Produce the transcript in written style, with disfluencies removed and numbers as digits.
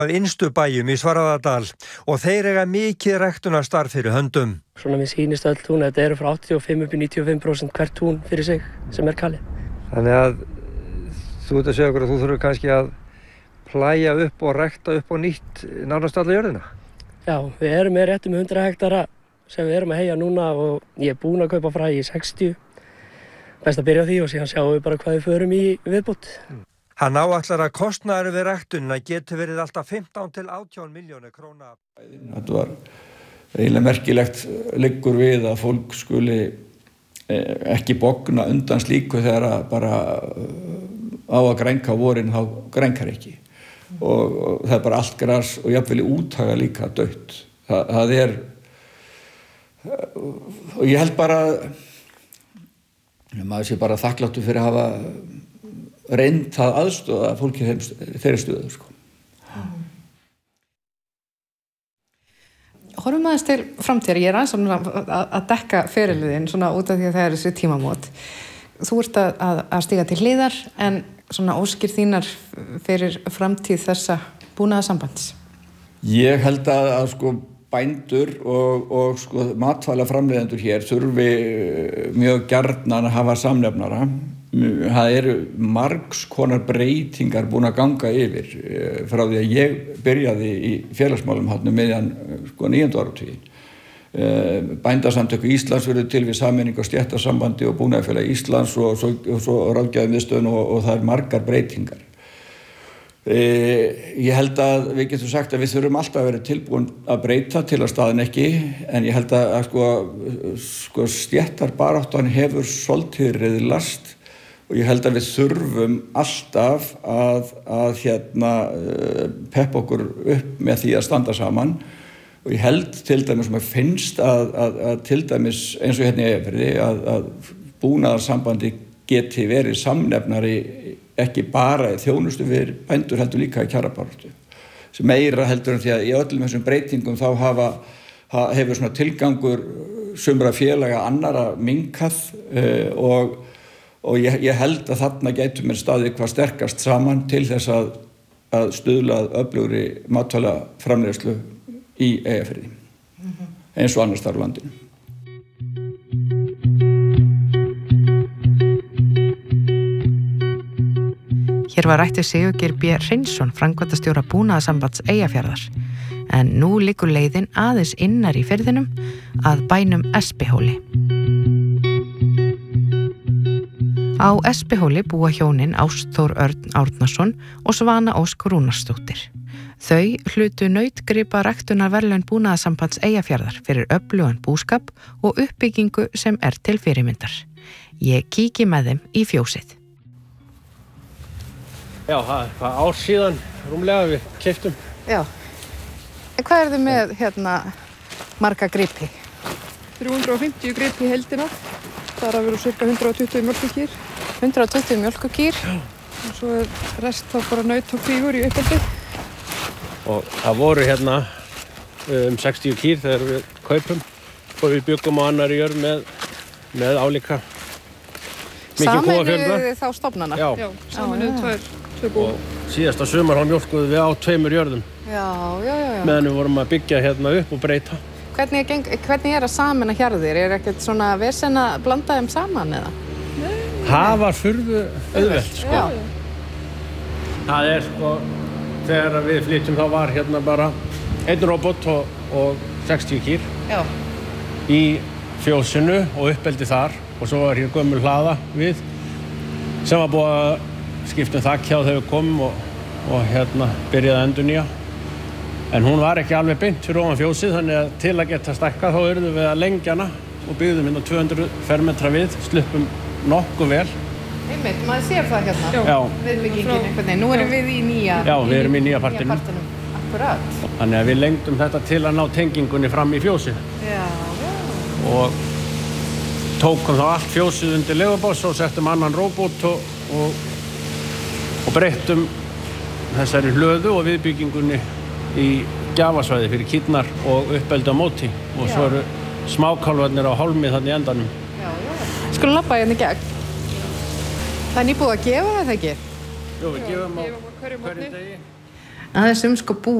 af innstu bæjum í Svarfaðardal og þeir eiga mikið ræktunarstarf fyrir höndum. Svona mér sýnist öll tún, þetta eru frá 85 upp í 95% hvert tún fyrir sig sem kalið. Þannig að þú ert að segja okkur að þú þurfur kannski að plæja upp og rækta upp á nýtt nánast alla jörðina? Já, við erum með réttum 100 hektara sem við erum að heyja núna og ég er búinn að kaupa fræ í 60. Best að byrja á því og síðan sjáum við bara hvað við förum í viðbót. Hann áætlar að kostnaður við ræktunina geti verið alltaf 15 til 18 milljónir króna. Þetta var eiginlega merkilegt liggur við að fólk skuli ekki bogna undan slíku þegar bara á að grænka vorin þá grænkar ekki. Og það er bara allt gras og jafnvel í úthaga líka dautt. Það er, og ég held bara, maður sé bara þakkláttur fyrir að hafa reynd það aðstoða fólki þeirri stöðu, sko. Horfum aðeins til framtíðar. Ég er aðeins að dekka ferilinn svona út af því að það er þessi tímamót. Þú ert að stíga til hliðar en svona óskir þínar fyrir framtíð þessa búnaðarsambands. Ég held að sko bændur og sko matvælaframleiðendur hér þurfi mjög gjarnan að hafa samnefnara. Það eru margs konar breytingar búin að ganga yfir frá því að ég byrjaði í félagsmálum hérna miðjan sko 9. áratuginn. Bændasamtök Íslands verður til við sameiningu á stéttasambandi og búnaðarfélag Íslands og svo ráðgjafarmiðstöðin og það er margar breytingar. Ég held að við getum sagt að við þurfum alltaf að vera tilbúin að breyta til að staðin ekki, en ég held að sko stéttarbaráttan hefur svolítið riðlast og ég held að við þurfum alltaf að peppa okkur upp með því að standa saman. Og ég held til dæmis sem að finnst að til dæmis eins og hérna í Eyjafirði að búnaðarsambandi geti verið samnefnari ekki bara í þjónustu við bændur heldur líka í kjarabaráttu. Sem meira heldur en því að í öllum þessum breytingum þá hefur svona tilgangur sumra félaga annara minnkað og ég held að þarna gætu mér staðið hvað sterkast saman til þess að stuðla að öflugri matvælaframleiðslu í Eyjafirði, eins og annars þar á landinu. Hér var rætt við Sigurgeir B. Hreinsson, framkvæmdastjóra búnaðarsambands Eyjafjarðar, en nú liggur leiðin aðeins innar í firðinum að bænum Espihóli. Á Espihóli búa hjónin Ástþór Örn Árnason og Svana Ósk Rúnarsdóttir. Þau hlutu nautgripa ræktunarverðlaun búnaðarsambands Eyjafjarðar fyrir öflugan búskap og uppbyggingu sem er til fyrirmyndar. Ég kíki með þeim í fjósið. Já, það er hvað ár síðan rúmlega við keyptum. Já. En hvað er þið með marga gripi? 350 gripi í heildina. Það að vera cirka 120 mjólkurkýr. 120 mjólkurkýr. Og svo er rest þá bara naut og kvígur í uppeldi. Og það voru hérna 60 kýr þegar við kaupum og við byggum á annarri jörð með álíka mikið kúafjölda. Sameinuðu þið þá stofnana? Já, sameinuðu tvö bú. Og síðasta sumar þá mjólkuðum við á 2 jörðum. Já. Meðan við vorum að byggja hérna upp og breyta. Hvernig er að sameina hjarðir? Er ekkert svona vesen að blanda þeim saman eða? Það var furðu auðvelt, sko. Já. Það er sko, þegar við flytjum þá var hérna bara 1 robot og 60 kýr. Já. Í fjósinu og uppeldi þar og svo var hér gömul hlaða við sem var búið að skipta þakki á þegar við komum og hérna byrjaði að endurnýja. En hún var ekki alveg beint fyrir ofan fjósið, þannig að til að geta stækkað þá urðum við að lengja hana og byggðum hérna 200 fermetra við, sluppum nokkuð vel. Einmitt, maður sér það hérna. Já. Viðbyggingin einhvern veginn. Nú erum við í nýja. Já, við erum í nýja partinum. Akkurat. Þannig að við lengdum þetta til að ná tengingunni fram í fjósið. Já. Og tókum þá allt fjósið undir leguboss og settum annan róbot og breyttum þessari hlöðu og viðbyggingunni í gjafasvæði fyrir kýrnar og uppeldi á móti og svo eru smákálfarnir á hálmi þannig í endanum. Já. Skulum labba hérna í gegn. Það er nýbúið að gefa það ekki? Jú, við gefum á hverjum degi. aðeins sko bú